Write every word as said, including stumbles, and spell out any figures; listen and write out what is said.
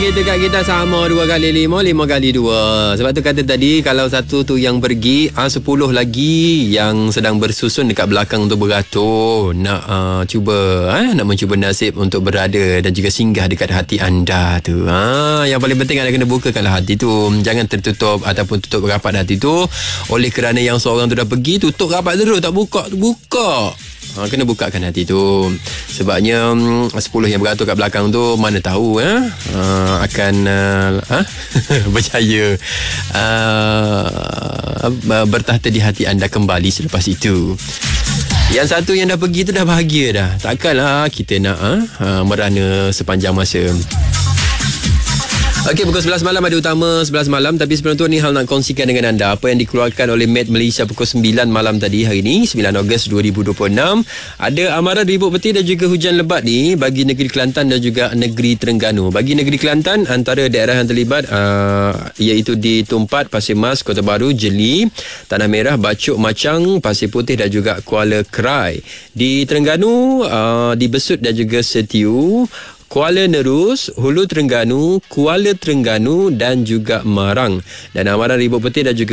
itu kat kita sama dua kali lima, lima kali dua. Sebab tu kata tadi, kalau satu tu yang pergi, ah, sepuluh lagi yang sedang bersusun dekat belakang untuk beratur. Nak uh, cuba, eh, nak mencuba nasib untuk berada dan juga singgah dekat hati anda tu. Ah, yang paling penting anda kena bukakanlah hati tu. Jangan tertutup ataupun tutup rapat hati tu. Oleh kerana yang seorang tu dah pergi, tutup rapat terus, tak buka, buka. Ha, kena bukakan hati tu. Sebabnya sepuluh yang beratur kat belakang tu, mana tahu eh, uh, akan uh, uh, berjaya uh, bertahta di hati anda kembali selepas itu. Yang satu yang dah pergi tu dah bahagia dah. Takkanlah kita nak uh, uh, merana sepanjang masa. Okey, pukul sebelas malam ada utama sebelas malam. Tapi sebelum tu ni hal nak kongsikan dengan anda apa yang dikeluarkan oleh Met Malaysia pukul sembilan malam tadi, hari ni sembilan Ogos dua ribu dua puluh enam. Ada amaran ribut peti dan juga hujan lebat ni bagi negeri Kelantan dan juga negeri Terengganu. Bagi negeri Kelantan, antara daerah yang terlibat uh, iaitu di Tumpat, Pasir Mas, Kota Baru, Jeli, Tanah Merah, Bacok, Macang, Pasir Putih dan juga Kuala Kerai. Di Terengganu, uh, di Besut dan juga Setiu, Kuala Nerus, Hulu Terengganu, Kuala Terengganu dan juga Marang. Dan amaran ribut peti dan juga